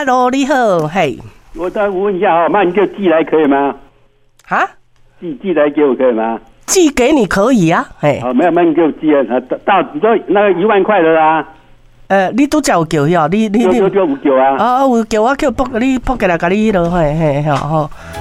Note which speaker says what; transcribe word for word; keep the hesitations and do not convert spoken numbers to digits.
Speaker 1: Hello， 你好，嘿。
Speaker 2: 我再问一下哈，那你就寄来可以吗？
Speaker 1: 啊？
Speaker 2: 寄寄来给我可以吗？
Speaker 1: 寄给你可以啊，嘿。
Speaker 2: 好，没有，那你给我寄啊，到你说那个一万块的啦。
Speaker 1: 呃，你拄则有叫哟，你你你
Speaker 2: 有有有有啊。
Speaker 1: 哦，有叫我叫拨你拨过来，甲你迄落，嘿嘿，吼吼。